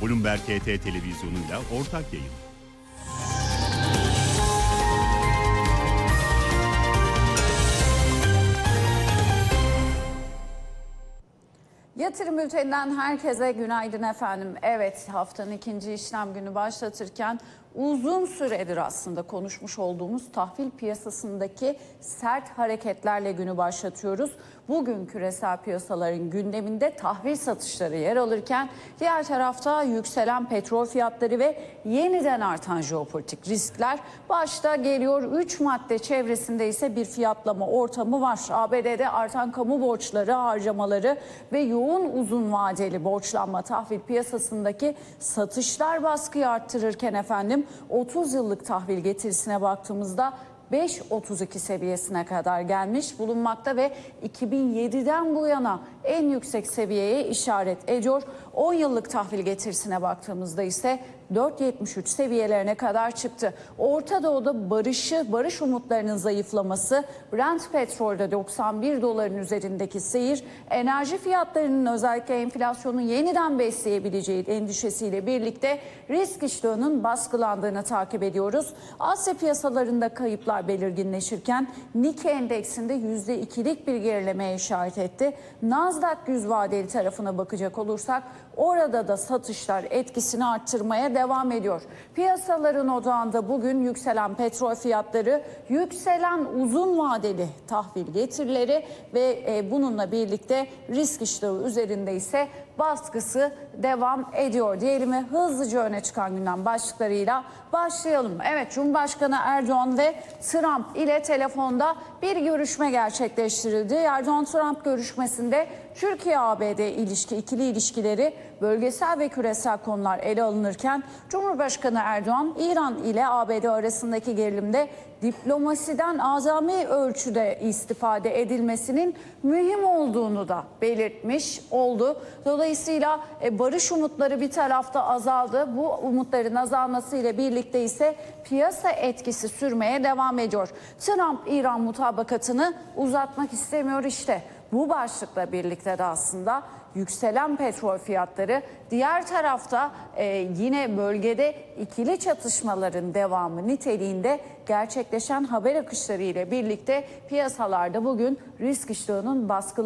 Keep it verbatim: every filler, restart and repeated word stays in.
Bloomberg H T televizyonuyla ortak yayın. Yatırım Bülteni'nden herkese günaydın efendim. Evet, haftanın ikinci işlem günü başlatırken uzun süredir aslında konuşmuş olduğumuz tahvil piyasasındaki sert hareketlerle günü başlatıyoruz. Bugün küresel piyasaların gündeminde tahvil satışları yer alırken diğer tarafta yükselen petrol fiyatları ve yeniden artan jeopolitik riskler başta geliyor. Üç madde çevresinde ise bir fiyatlama ortamı var. A B D'de artan kamu borçları, harcamaları ve yoğun uzun vadeli borçlanma tahvil piyasasındaki satışlar baskıyı arttırırken efendim otuz yıllık tahvil getirisine baktığımızda beş virgül otuz iki seviyesine kadar gelmiş bulunmakta ve iki bin yediden bu yana en yüksek seviyeye işaret ediyor. on yıllık tahvil getirisine baktığımızda ise dört virgül yetmiş üç seviyelerine kadar çıktı. Orta Doğu'da barışı, barış umutlarının zayıflaması, Brent petrolde doksan bir doların üzerindeki seyir, enerji fiyatlarının özellikle enflasyonu yeniden besleyebileceği endişesiyle birlikte risk iştahının baskılandığını takip ediyoruz. Asya piyasalarında kayıplar belirginleşirken Nikkei endeksinde yüzde ikilik bir gerilemeye işaret etti. Nasdaq yüz vadeli tarafına bakacak olursak orada da satışlar etkisini arttırmaya devam ediyor. Piyasaların odağında bugün yükselen petrol fiyatları, yükselen uzun vadeli tahvil getirileri ve bununla birlikte risk iştahı üzerinde ise baskısı devam ediyor. Diyelim ve hızlıca öne çıkan gündem başlıklarıyla başlayalım. Evet, Cumhurbaşkanı Erdoğan ve Trump ile telefonda bir görüşme gerçekleştirildi. Erdoğan-Trump görüşmesinde Türkiye-A B D ilişki, ikili ilişkileri, bölgesel ve küresel konular ele alınırken Cumhurbaşkanı Erdoğan, İran ile A B D arasındaki gerilimde diplomasiden azami ölçüde istifade edilmesinin mühim olduğunu da belirtmiş oldu. Dolayısıyla barış umutları bir tarafta azaldı. Bu umutların azalmasıyla birlikte ise piyasa etkisi sürmeye devam ediyor. Trump İran mutabakatını uzatmak istemiyor işte. Bu başlıkla birlikte de aslında yükselen petrol fiyatları, diğer tarafta e, yine bölgede ikili çatışmaların devamı niteliğinde gerçekleşen haber akışları ile birlikte piyasalarda bugün risk iştahının baskılı